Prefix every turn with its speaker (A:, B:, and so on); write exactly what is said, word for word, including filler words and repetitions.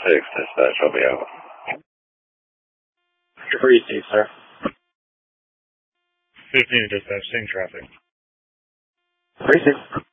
A: six, dispatch, I'll be out.
B: Precinct, sir.
C: fifteen, dispatch, same traffic.
B: Precinct.